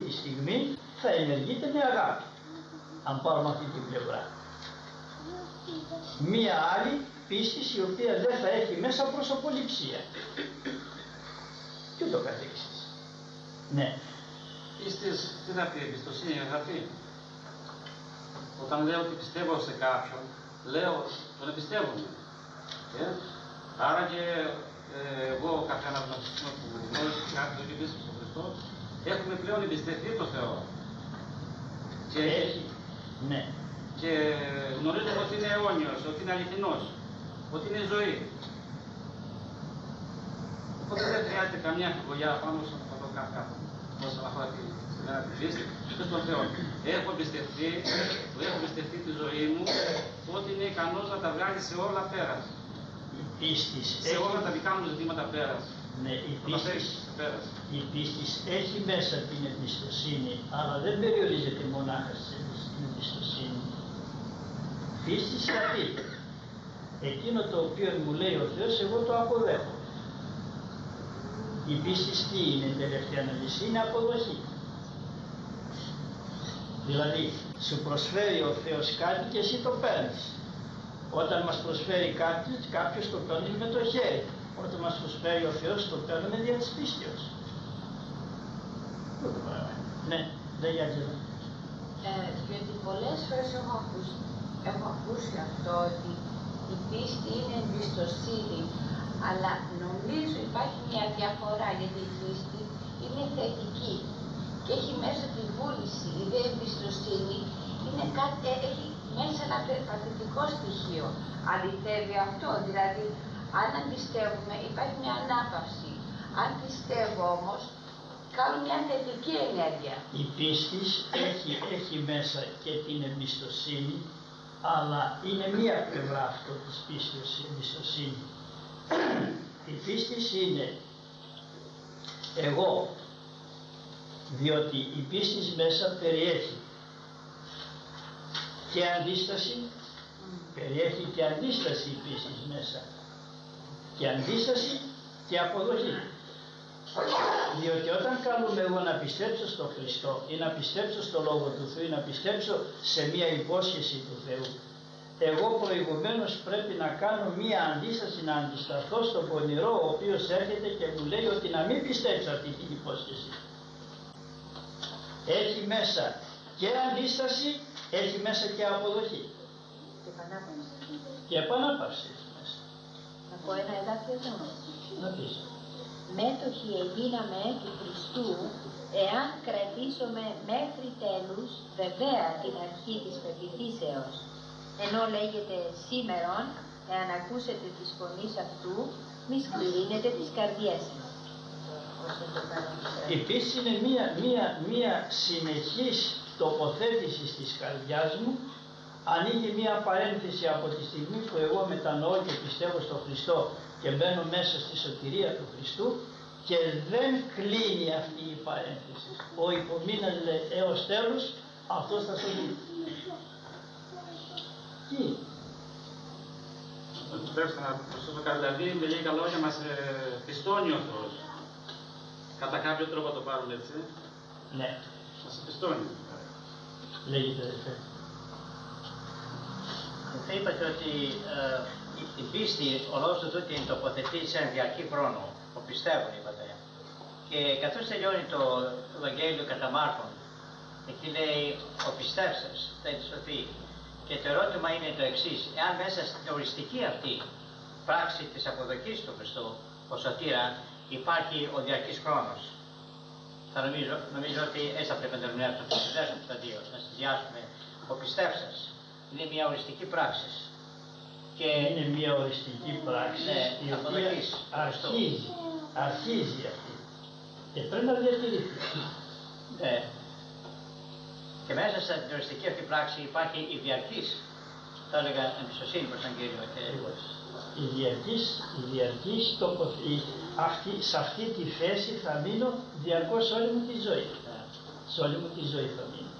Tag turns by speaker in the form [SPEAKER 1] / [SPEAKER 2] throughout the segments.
[SPEAKER 1] τη στιγμή θα ενεργείται με αγάπη, αν πάρουμε αυτή την πλευρά. Μία άλλη πίστη η οποία δεν θα έχει μέσα προσωποληψία και ούτω καθεξής. Ναι.
[SPEAKER 2] Πίστης, τι να πει, εμπιστοσύνη, αγάπη. Όταν λέω ότι πιστεύω σε κάποιον, λέω τον εμπιστεύομαι. Άρα και εγώ κάποιον αναγνωρισμό που γνώρισε κάποιον και πίστευε στον Χριστό, έχουμε πλέον εμπιστευτεί τον Θεό. Και,
[SPEAKER 1] ναι.
[SPEAKER 2] Και γνωρίζουμε ότι είναι αιώνιος, ότι είναι αληθινός, ότι είναι ζωή. Οπότε δεν χρειάζεται καμία αμφιβολία πάνω σε αυτό το κάθε όσον αφορά τη πίστη στον Θεό. Έχω εμπιστευτεί τη ζωή μου ότι είναι ικανός να τα βγάλει σε όλα πέρας. Σε όλα τα δικά μου ζητήματα πέρας.
[SPEAKER 1] Ναι, η πίστη έχει μέσα την εμπιστοσύνη, αλλά δεν περιορίζεται μονάχα στην εμπιστοσύνη. Πίστη θα πει, εκείνο το οποίο μου λέει ο Θεός, εγώ το αποδέχομαι. Η πίστη τι είναι η τελευταία αναλύση, είναι αποδοχή. Δηλαδή, σου προσφέρει ο Θεός κάτι και εσύ το παίρνεις. Όταν μας προσφέρει κάτι, κάποιος το παίρνει με το χέρι. Όταν μας προσφέρει ο Θεός, το παίρνουμε δια της πίστεως. Ναι, δεν γιάζει.
[SPEAKER 3] Διότι πολλές φορές έχω ακούσει αυτό, ότι η πίστη είναι εμπιστοσύνη, αλλά νομίζω υπάρχει μια διαφορά, γιατί η πίστη είναι θετική και έχει μέσα τη βούληση. Η δε εμπιστοσύνη είναι κάτι, έχει μέσα ένα παθητικό στοιχείο. Αληθεύει αυτό, δηλαδή αν πιστεύουμε υπάρχει μια ανάπαυση. Αν πιστεύω όμως, κάνω μια θετική ενέργεια.
[SPEAKER 1] Η πίστη έχει μέσα και την εμπιστοσύνη, αλλά είναι μία πλευρά αυτό της πίστης, η εμπιστοσύνη. Η πίστη είναι εγώ, διότι η πίστη μέσα περιέχει και αντίσταση, περιέχει και αντίσταση η πίστη μέσα, και αντίσταση και αποδοχή. Διότι όταν κάνουμε εγώ να πιστέψω στον Χριστό ή να πιστέψω στο Λόγο του Θεού ή να πιστέψω σε μία υπόσχεση του Θεού, εγώ προηγουμένως πρέπει να κάνω μία αντίσταση, να αντισταθώ στον πονηρό ο οποίος έρχεται και μου λέει ότι να μην πιστέψω αυτή την υπόσχεση. Έχει μέσα και αντίσταση, έχει μέσα και αποδοχή.
[SPEAKER 3] Και επανάπαυση.
[SPEAKER 1] Και επανάπαυση έχει μέσα.
[SPEAKER 3] Να πω ένα εδάφιο εδώ.
[SPEAKER 1] Να πεις.
[SPEAKER 3] Μέτοχοι εγίναμε του Χριστού, εάν κρατήσουμε μέχρι τέλους βεβαία την αρχή της πεποιθήσεως. Ενώ λέγεται σήμερον, εάν ακούσετε της φωνής αυτού, μη σκληρύνετε τις καρδιές σας.
[SPEAKER 1] Η πίστη είναι μία συνεχής τοποθέτηση της καρδιάς μου. Ανοίγει μία παρένθεση από τη στιγμή που εγώ μετανοώ και πιστεύω στον Χριστό και μπαίνω μέσα στη σωτηρία του Χριστού, και δεν κλείνει αυτή η παρένθεση. Ο υπομείνας έως τέλος, αυτός θα σωθεί. Τι?
[SPEAKER 2] Επιτρέψτε να προσθέσω κάτι, δηλαδή με λίγα λόγια μας πιστώνει ο Θεός. Κατά κάποιο τρόπο το πάρουν έτσι.
[SPEAKER 1] Ναι.
[SPEAKER 2] Μας πιστώνει.
[SPEAKER 1] Λέγεται.
[SPEAKER 4] Θα είπατε ότι η πίστη, ο λόγος του ότι τοποθετεί σε ένα διαρκή χρόνο, που πιστεύουν είπατε. Και καθώς τελειώνει το Ευαγγέλιο κατά Μάρκον, εκεί λέει ο πιστεύσας θα σωθεί. Και το ερώτημα είναι το εξής, εάν μέσα στην οριστική αυτή πράξη της αποδοχής του Χριστού, ο σωτήρα, υπάρχει ο διαρκής χρόνος. Θα νομίζω ότι έτσι θα πρέπει να ερμηνεύσουμε, να συνδέσουμε τα δύο, να συνδυάσουμε ο πιστεύσας. Είναι μια οριστική πράξη.
[SPEAKER 1] Και είναι μια οριστική πράξη,
[SPEAKER 4] ναι,
[SPEAKER 1] η οποία αρχίζει αυτή και πρέπει να διατηρηθεί.
[SPEAKER 4] Ναι. Και μέσα στην οριστική αυτή πράξη υπάρχει η διαρκής, θα έλεγα, εμπιστοσύνη προς τον Κύριο.
[SPEAKER 1] Η διαρκής σε αυτή τη θέση θα μείνω διαρκώς όλη μου τη ζωή. Σε όλη μου τη ζωή θα μείνω.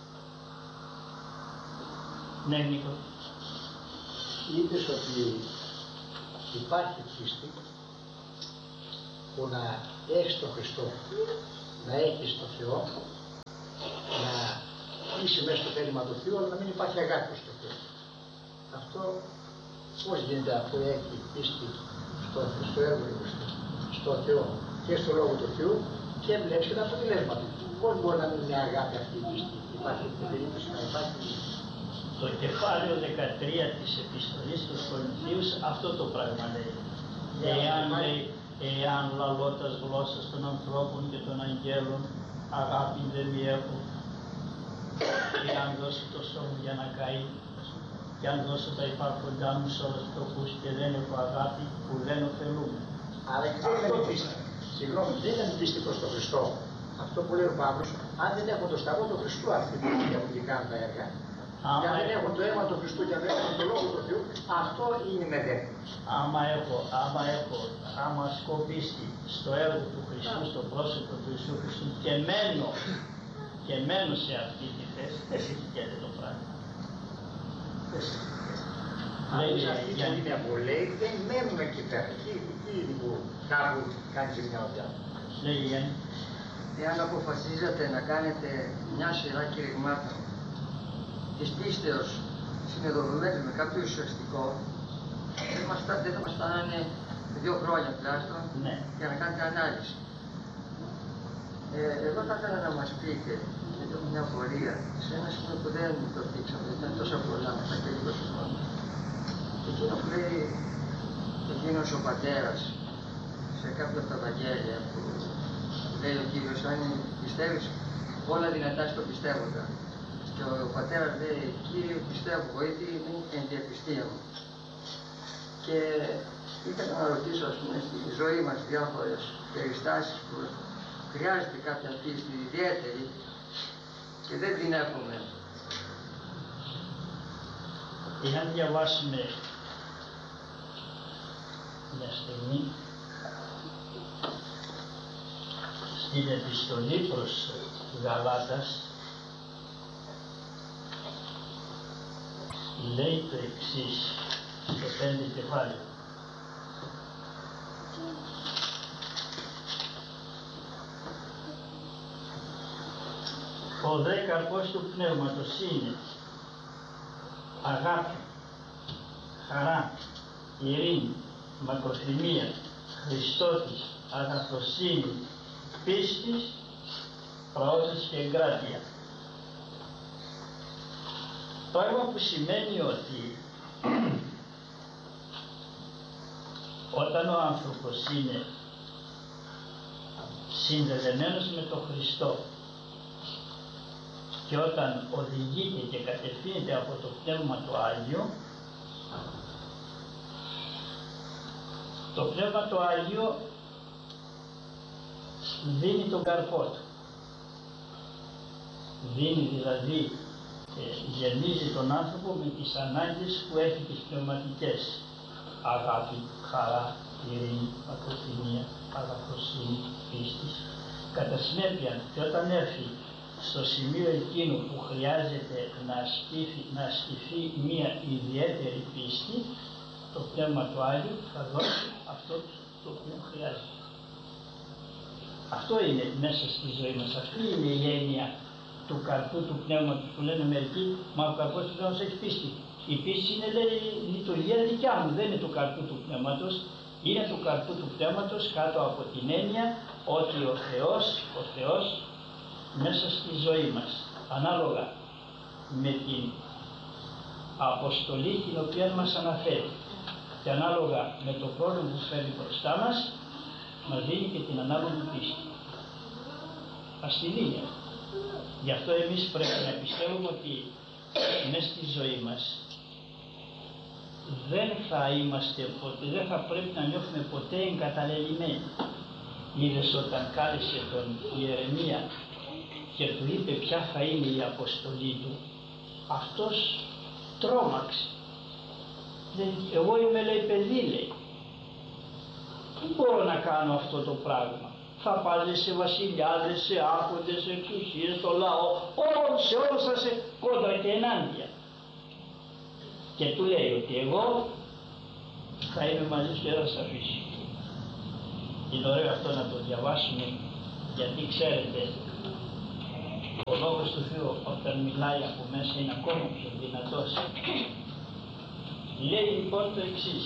[SPEAKER 1] Ναι, Νίκο.
[SPEAKER 5] Είπες ότι υπάρχει πίστη που να έχεις τον Χριστό, να έχεις τον Θεό είσαι μέσα στο θέλημα του Θεού, αλλά να μην υπάρχει αγάπη στο Θεό. Αυτό πώς γίνεται αφού έχει πίστη στο έργο του Χριστού, στο Θεό και στο Λόγο του Θεού και βλέπεις και τα αποτελέσματα. Πώς μπορεί να μην είναι αγάπη αυτή η πίστη, υπάρχει την περίπτωση να υπάρχει.
[SPEAKER 1] Το κεφάλαιο 13 της επιστολής στους Κορινθίους αυτό το πράγμα λέει. Εάν λαλώ τας γλώσσας των ανθρώπων και των αγγέλων, αγάπη δεν μη έχω, και αν δώσω το σώμα για να καεί, και αν δώσω τα υπάρχοντά μου σε όλους τους φτωχούς και δεν έχω αγάπη, που δεν ωφελούμε.
[SPEAKER 5] Αλλά και δεν είναι πίστη. Συγγνώμη, δεν είναι πίστη προς τον Χριστό. Αυτό που λέει ο Παύλος, αν δεν έχουν το σταυρό του Χριστού αυτοί που κάνουν τα έργα, και αν δεν έχουν το αίμα του Χριστού και αν δεν έχουν το Λόγο του Θεού, αυτό είναι μεδέθυνο.
[SPEAKER 1] Άμα ασκώ πίστη στο έργο του Χριστού, στο πρόσωπο του Ιησού Χριστού και μένω σε αυτή τη θέση, δεν συγχαίρεται το πράγμα.
[SPEAKER 5] Αυτή την είναι που λέει, δεν μένουμε εκεί πέρα. Εκεί είναι που κάπου κάνει ζημιά ο διάβολος.
[SPEAKER 1] Λέει η Γιάννη.
[SPEAKER 6] Εάν αποφασίζετε να κάνετε μια σειρά κηρυγμάτων της πίστεως συνεδοποιημένης με κάποιο ουσιαστικό, δεν θα μας φτάνανε 2 χρόνια τουλάχιστον για να κάνετε ανάλυση. Εγώ θα ήθελα να μας πείτε, γιατί έχω μια απορία, σε ένα σημείο που δεν το δείξαμε, ήταν τόσα πολλά μετά και λίγο χρόνο. Εκείνο που λέει εκείνος ο πατέρας σε κάποια από τα Ευαγγέλια που λέει ο Κύριος, αν πιστεύεις όλα δυνατά στο πιστεύοντα. Και ο πατέρας λέει, Κύριε πιστεύω, βοήθη με εν τη απιστία μου. Και ήθελα να ρωτήσω, ας πούμε, στη ζωή μας διάφορες περιστάσεις που χρειάζεται κάποια πίστη ιδιαίτερη και δεν την έχουμε.
[SPEAKER 1] Εάν διαβάσουμε μια στιγμή στην επιστολή προς Γαλάτας, λέει το εξής στο 5 κεφάλαιο. Ο δε καρπός του πνεύματος είναι αγάπη, χαρά, ειρήνη, μακροθυμία, Χριστότης, αγαθοσύνη, πίστης, πραότης και εγκράτεια. Πράγμα που σημαίνει ότι όταν ο άνθρωπος είναι συνδεδεμένος με τον Χριστό και όταν οδηγείται και κατευθύνεται από το Πνεύμα του Άγιο, το Πνεύμα του Άγιο δίνει τον καρπό του. Δίνει δηλαδή, γεμίζει τον άνθρωπο με τις ανάγκες που έχει τις πνευματικές. Αγάπη, χαρά, ειρήνη, μακροθυμία, αγαθοσύνη, πίστης. Κατά συνέπεια, και όταν έρθει στο σημείο εκείνο που χρειάζεται να ασκηθεί μία ιδιαίτερη πίστη, το Πνεύμα του Άγιου θα δώσει αυτό το οποίο χρειάζεται. Αυτό είναι μέσα στη ζωή μας. Αυτή είναι η έννοια του καρπού του πνεύματος που λένε μερικοί, μα ο καρπός του πνεύματος έχει πίστη. Η πίστη είναι, λέει, λειτουργία δικιά μου, δεν είναι του καρπού του πνεύματος, είναι του καρπού του πνεύματος κάτω από την έννοια ότι ο Θεός μέσα στη ζωή μας, ανάλογα με την αποστολή την οποία μας αναφέρει και ανάλογα με το πρόβλημα που φέρνει μπροστά μας δίνει και την ανάλογη πίστη. Ας τη δίνει. Γι' αυτό εμείς πρέπει να πιστεύουμε ότι μέσα στη ζωή μας δεν θα πρέπει να νιώθουμε ποτέ εγκαταλελειμμένοι. Είδες όταν κάλεσε τον Ιερεμία και του είπε ποια θα είναι η αποστολή του, αυτός τρόμαξε. Εγώ είμαι, λέει, παιδί, λέει. Δεν μπορώ να κάνω αυτό το πράγμα. Θα πάλι σε βασιλιάδες, σε άρχοντες, σε εξουσίες, στο λαό, σε όλους θα σε κόντρα και ενάντια. Και του λέει ότι εγώ θα είμαι μαζί σου και δεν θα σε αφήσει. Είναι ωραίο αυτό να το διαβάσουμε, γιατί ξέρετε, ο λόγος Λόγος του Θεού όταν μιλάει από μέσα είναι ακόμα πιο δυνατός. Λέει λοιπόν το εξής: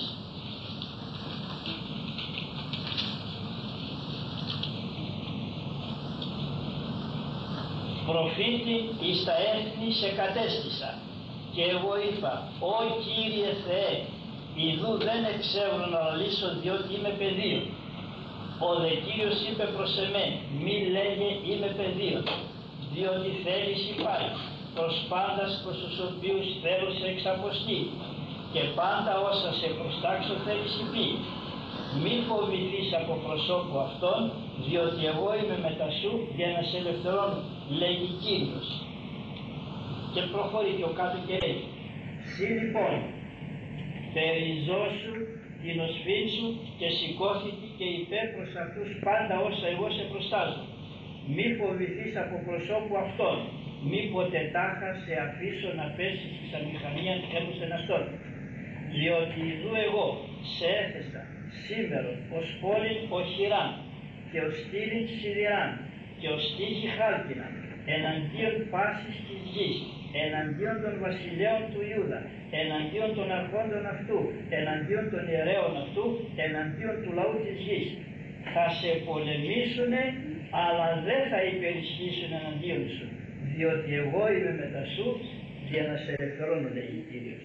[SPEAKER 1] προφήτη εις τα έθνη σε κατέστησα και εγώ είπα, «Ω Κύριε Θεέ, ιδού δεν εξεύρω να λαλήσω διότι είμαι παιδείο». Ο δε Κύριος είπε προς εμέ, «Μη λέγε είμαι παιδείο, διότι θέλεις υπάρχει προς πάντας προς τους οποίους θέλω σε εξαποστεί και πάντα όσα σε προστάξω θέλεις πει. Μη φοβηθείς από προσώπου αυτών, διότι εγώ είμαι μετά σου για να σε ελευθερώνω, λέγει Κύριος». Και προχωρεί πιο κάτω και λέει, «Συ λοιπόν περιζώσου την οσφήν σου και σηκώθηκε και είπε προς αυτούς πάντα όσα εγώ σε προστάζω. Μη φοβηθείς από προσώπου αυτών, μη ποτέ τάχα σε αφήσω να πέσεις εις αμηχανίαν έμουσεν αυτών. Διότι ιδού εγώ σε έθεσα σήμερον ως πόλην οχυράν και ως στήλην σιδηράν και ως τύχη χάλκινα εναντίον πάσης της γης, εναντίον των βασιλέων του Ιούδα, εναντίον των αρχόντων αυτού, εναντίον των ιερέων αυτού, εναντίον του λαού της γης. Θα σε πολεμήσουνε, αλλά δεν θα υπερισχύσουν εναντίον σου, διότι εγώ είμαι μετά σου για να σε ελευθερώνω, λέγει Κύριος.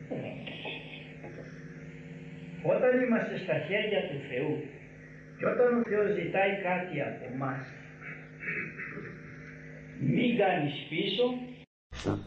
[SPEAKER 1] Όταν είμαστε στα χέρια του Θεού και όταν ο Θεός ζητάει κάτι από μας, μην κάνεις πίσω